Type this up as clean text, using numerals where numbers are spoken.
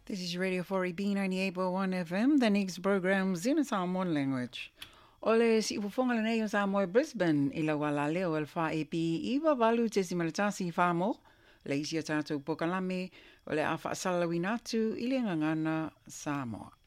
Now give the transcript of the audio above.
This is Radio 4EB 98.1 FM, the next program's in Samoan language. Ole si ufonga le nei o Samoa Brisbane ila wala leo al fa epi iwa valu te si malatasi famo le isi a tātou pokalame o le a whaasala winatu ili ngangana Samoa.